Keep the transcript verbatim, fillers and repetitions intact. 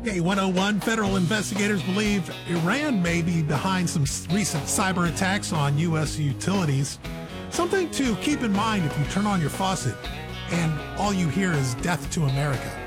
K one oh one, federal investigators believe Iran may be behind some recent cyber attacks on U S utilities. Something to keep in mind if you turn on your faucet and all you hear is death to America.